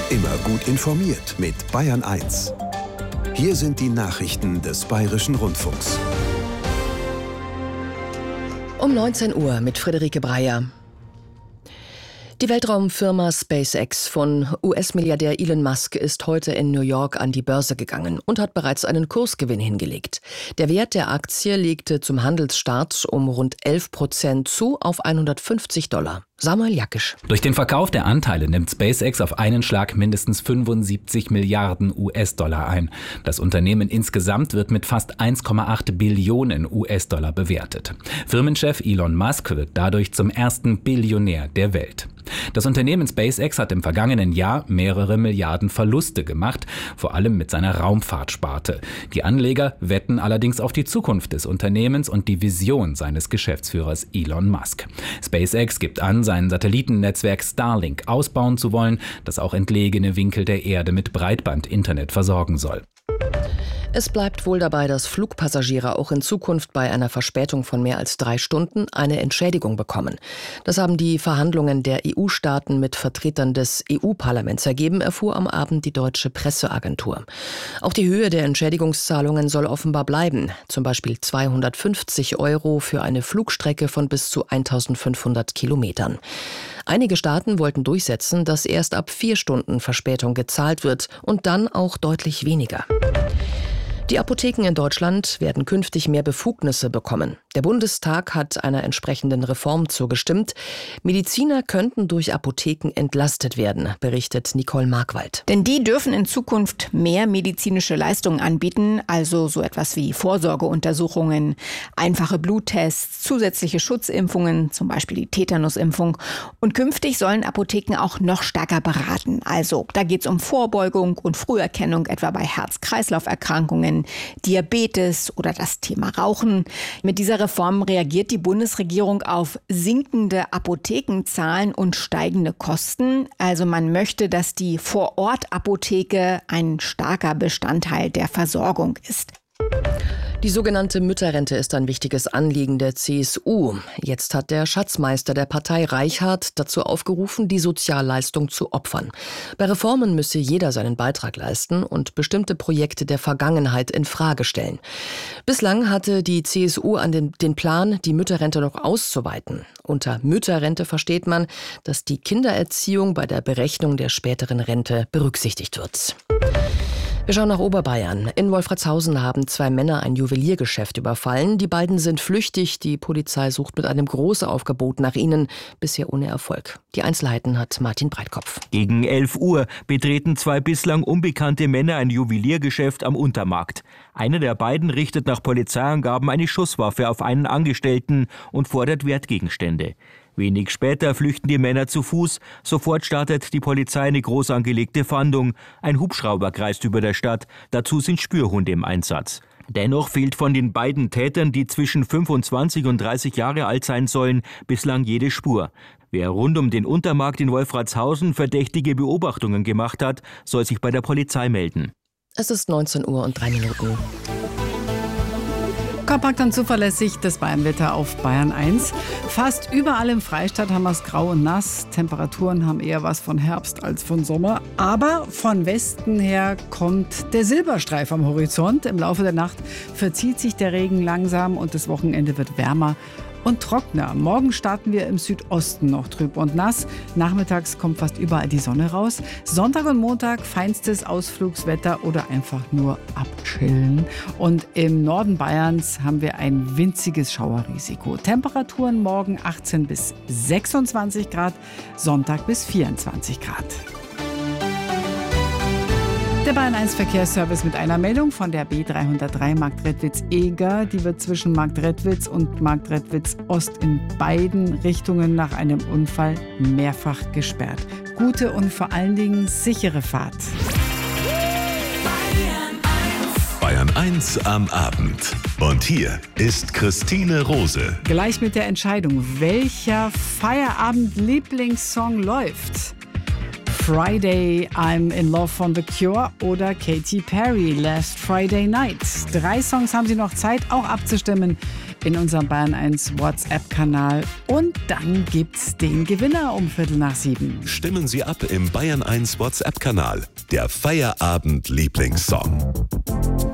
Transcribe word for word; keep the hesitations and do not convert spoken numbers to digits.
Immer gut informiert mit Bayern eins. Hier sind die Nachrichten des Bayerischen Rundfunks. Um neunzehn Uhr mit Friederike Breyer. Die Weltraumfirma SpaceX von U S-Milliardär Elon Musk ist heute in New York an die Börse gegangen und hat bereits einen Kursgewinn hingelegt. Der Wert der Aktie legte zum Handelsstart um rund elf Prozent zu auf hundertfünfzig Dollar. Samuel Jackisch. Durch den Verkauf der Anteile nimmt SpaceX auf einen Schlag mindestens fünfundsiebzig Milliarden U S-Dollar ein. Das Unternehmen insgesamt wird mit fast eins Komma acht Billionen U S-Dollar bewertet. Firmenchef Elon Musk wird dadurch zum ersten Billionär der Welt. Das Unternehmen SpaceX hat im vergangenen Jahr mehrere Milliarden Verluste gemacht, vor allem mit seiner Raumfahrtsparte. Die Anleger wetten allerdings auf die Zukunft des Unternehmens und die Vision seines Geschäftsführers Elon Musk. SpaceX gibt an, sein Satellitennetzwerk Starlink ausbauen zu wollen, das auch entlegene Winkel der Erde mit Breitband-Internet versorgen soll. Es bleibt wohl dabei, dass Flugpassagiere auch in Zukunft bei einer Verspätung von mehr als drei Stunden eine Entschädigung bekommen. Das haben die Verhandlungen der E U-Staaten mit Vertretern des E U-Parlaments ergeben, erfuhr am Abend die deutsche Presseagentur. Auch die Höhe der Entschädigungszahlungen soll offenbar bleiben. Zum Beispiel zweihundertfünfzig Euro für eine Flugstrecke von bis zu eintausendfünfhundert Kilometern. Einige Staaten wollten durchsetzen, dass erst ab vier Stunden Verspätung gezahlt wird und dann auch deutlich weniger. Die Apotheken in Deutschland werden künftig mehr Befugnisse bekommen. Der Bundestag hat einer entsprechenden Reform zugestimmt. Mediziner könnten durch Apotheken entlastet werden, berichtet Nicole Markwald. Denn die dürfen in Zukunft mehr medizinische Leistungen anbieten, also so etwas wie Vorsorgeuntersuchungen, einfache Bluttests, zusätzliche Schutzimpfungen, zum Beispiel die Tetanusimpfung. Und künftig sollen Apotheken auch noch stärker beraten. Also da geht es um Vorbeugung und Früherkennung, etwa bei Herz-Kreislauf-Erkrankungen, Diabetes oder das Thema Rauchen. Mit dieser Reform reagiert die Bundesregierung auf sinkende Apothekenzahlen und steigende Kosten. Also man möchte, dass die Vor-Ort-Apotheke ein starker Bestandteil der Versorgung ist. Die sogenannte Mütterrente ist ein wichtiges Anliegen der C S U. Jetzt hat der Schatzmeister der Partei Reichhardt dazu aufgerufen, die Sozialleistung zu opfern. Bei Reformen müsse jeder seinen Beitrag leisten und bestimmte Projekte der Vergangenheit in Frage stellen. Bislang hatte die C S U an den, den Plan, die Mütterrente noch auszuweiten. Unter Mütterrente versteht man, dass die Kindererziehung bei der Berechnung der späteren Rente berücksichtigt wird. Wir schauen nach Oberbayern. In Wolfratshausen haben zwei Männer ein Juweliergeschäft überfallen. Die beiden sind flüchtig. Die Polizei sucht mit einem Großaufgebot nach ihnen, bisher ohne Erfolg. Die Einzelheiten hat Martin Breitkopf. Gegen elf Uhr betreten zwei bislang unbekannte Männer ein Juweliergeschäft am Untermarkt. Einer der beiden richtet nach Polizeiangaben eine Schusswaffe auf einen Angestellten und fordert Wertgegenstände. Wenig später flüchten die Männer zu Fuß. Sofort startet die Polizei eine groß angelegte Fahndung. Ein Hubschrauber kreist über der Stadt. Dazu sind Spürhunde im Einsatz. Dennoch fehlt von den beiden Tätern, die zwischen fünfundzwanzig und dreißig Jahre alt sein sollen, bislang jede Spur. Wer rund um den Untermarkt in Wolfratshausen verdächtige Beobachtungen gemacht hat, soll sich bei der Polizei melden. Es ist neunzehn Uhr und drei Minuten. Kompakt und zuverlässig das Bayernwetter auf Bayern eins. Fast überall im Freistaat haben wir es grau und nass. Temperaturen haben eher was von Herbst als von Sommer. Aber von Westen her kommt der Silberstreif am Horizont. Im Laufe der Nacht verzieht sich der Regen langsam und das Wochenende wird wärmer und trockener. Morgen starten wir im Südosten noch trüb und nass. Nachmittags kommt fast überall die Sonne raus. Sonntag und Montag feinstes Ausflugswetter oder einfach nur abchillen. Und im Norden Bayerns haben wir ein winziges Schauerrisiko. Temperaturen morgen achtzehn bis sechsundzwanzig Grad, Sonntag bis vierundzwanzig Grad. Der Bayern eins Verkehrsservice mit einer Meldung von der B dreihundertdrei Marktredwitz-Eger. Die wird zwischen Marktredwitz und Marktredwitz-Ost in beiden Richtungen nach einem Unfall mehrfach gesperrt. Gute und vor allen Dingen sichere Fahrt. Bayern eins am Abend. Und hier ist Christine Rose. Gleich mit der Entscheidung, welcher Feierabend-Lieblingssong läuft. Friday, I'm in Love von The Cure oder Katy Perry, Last Friday Night. Drei Songs haben Sie noch Zeit, auch abzustimmen in unserem Bayern eins WhatsApp-Kanal. Und dann gibt's den Gewinner um Viertel nach sieben. Stimmen Sie ab im Bayern eins WhatsApp-Kanal. Der Feierabend-Lieblingssong.